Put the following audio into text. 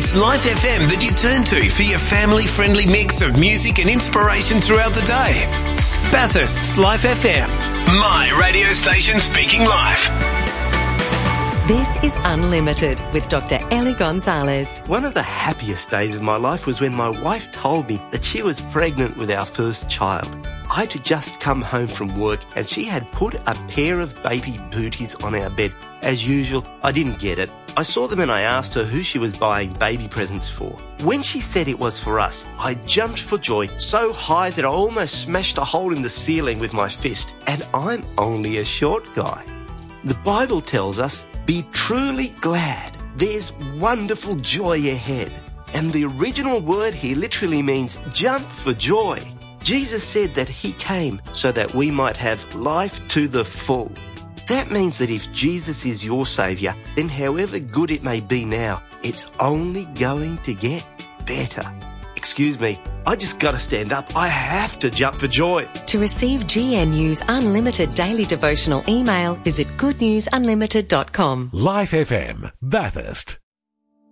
It's Life FM that you turn to for your family-friendly mix of music and inspiration throughout the day. Bathurst's Life FM, my radio station speaking life. This is Unlimited with Dr. Ellie Gonzalez. One of the happiest days of my life was when my wife told me that she was pregnant with our first child. I'd just come home from work and she had put a pair of baby booties on our bed. As usual, I didn't get it. I saw them and I asked her who she was buying baby presents for. When she said it was for us, I jumped for joy so high that I almost smashed a hole in the ceiling with my fist. And I'm only a short guy. The Bible tells us, be truly glad. There's wonderful joy ahead. And the original word here literally means jump for joy. Jesus said that he came so that we might have life to the full. That means that if Jesus is your saviour, then however good it may be now, it's only going to get better. Excuse me, I just got to stand up. I have to jump for joy. To receive GNU's Unlimited Daily Devotional email, visit goodnewsunlimited.com. Life FM, Bathurst.